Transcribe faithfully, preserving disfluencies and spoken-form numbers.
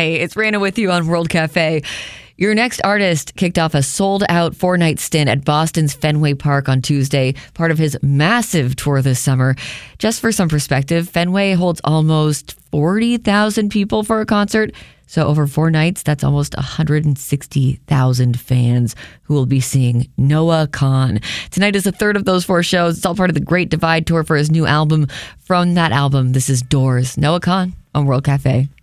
Hey, it's Rana with you on World Cafe. Your next artist kicked off a sold-out four-night stint at Boston's Fenway Park on Tuesday, part of his massive tour this summer. Just for some perspective, Fenway holds almost forty thousand people for a concert. So over four nights, that's almost one hundred sixty thousand fans who will be seeing Noah Kahan. Tonight is a third of those four shows. It's all part of the Great Divide Tour for his new album. From that album, this is Doors. Noah Kahan on World Cafe.